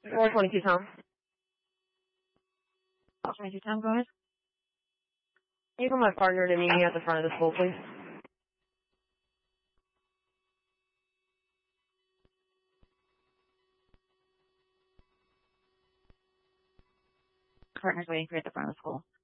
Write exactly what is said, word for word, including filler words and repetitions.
one twenty-two, Tom. one twenty-two, Tom, go ahead. Can you call my partner to meet me at the front of the school, please? Partner's waiting for you at the front of the school.